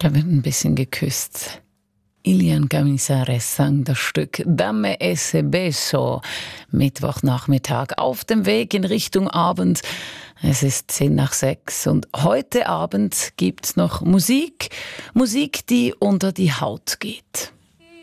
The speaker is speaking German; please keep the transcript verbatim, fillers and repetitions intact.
Da wird ein bisschen geküsst. Ilian Canizares sang das Stück Dame ese beso. Mittwochnachmittag auf dem Weg in Richtung Abend. Es ist zehn nach sechs und heute Abend gibt's noch Musik. Musik, die unter die Haut geht.